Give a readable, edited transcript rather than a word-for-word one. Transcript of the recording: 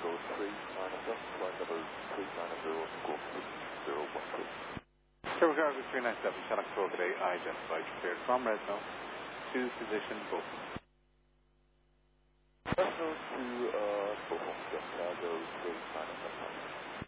Cargo 397, flight level 390 squawk 6012. Turbo Cargo 397, Chinook Today, identified prepared from Resno to position Bochum. Resno to Bochum, Cargo 397.